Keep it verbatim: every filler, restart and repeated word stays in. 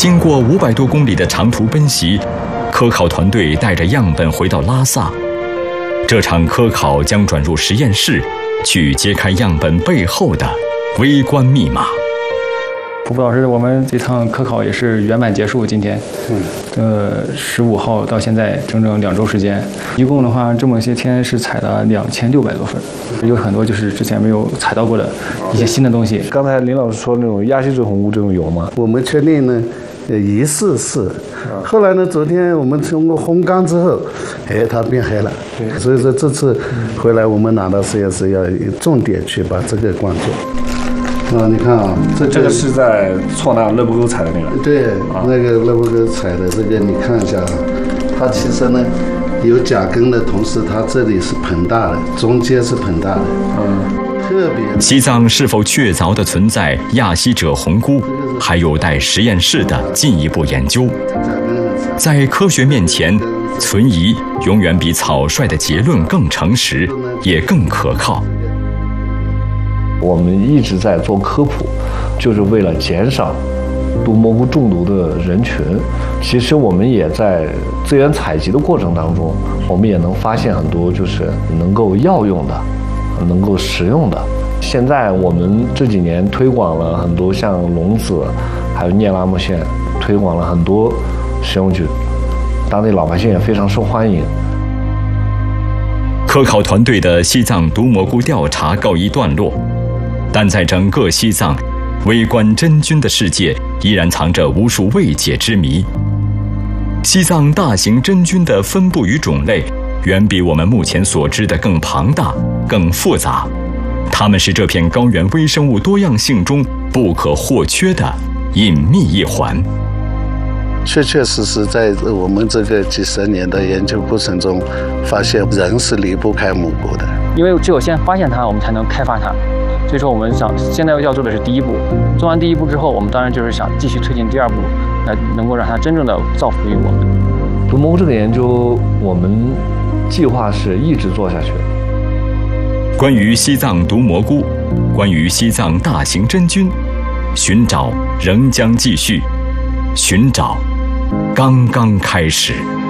经过五百多公里的长途奔袭，科考团队带着样本回到拉萨。这场科考将转入实验室，去揭开样本背后的微观密码。 普普老师，我们这趟科考也是圆满结束。今天，嗯，呃，十五号到现在整整两周时间，一共的话这么些天是采了两千六百多份，有很多就是之前没有采到过的一些新的东西。 刚才林老师说那种亚稀水红物这种有吗？ 我们确定呢，疑似是。后来呢，昨天我们通过烘干之后，哎，它变黑了。对，所以说这次回来我们拿到实验室要重点去把这个关注。啊，你看啊， 这这个是在错那勒布沟采的那个。 对，啊、那个勒布沟采的这个，你看一下啊，它其实呢有甲根的同时，它这里是膨大的，中间是膨大的，嗯，特别。 西藏是否确凿的存在亚稀者红菇，还有待实验室的进一步研究。在科学面前，存疑永远比草率的结论更诚实，也更可靠。 我们一直在做科普，就是为了减少毒蘑菇中毒的人群。其实我们也在资源采集的过程当中，我们也能发现很多就是能够药用的、能够食用的。现在我们这几年推广了很多像龙子，还有聂拉木线，推广了很多食用菌，当地老百姓也非常受欢迎。 科考团队的西藏毒蘑菇调查告一段落。但在整个西藏，微观真菌的世界依然藏着无数未解之谜。西藏大型真菌的分布与种类，远比我们目前所知的更庞大、更复杂。它们是这片高原微生物多样性中不可或缺的隐秘一环。 确确实实在我们这个几十年的研究过程中，发现人是离不开蘑菇的。 因为只有先发现它，我们才能开发它。所以说，我们想现在要做的是第一步，做完第一步之后，我们当然就是想继续推进第二步，来能够让它真正的造福于我们。 毒蘑菇这个研究，我们计划是一直做下去。 关于西藏毒蘑菇，关于西藏大型真菌，寻找仍将继续，寻找刚刚开始。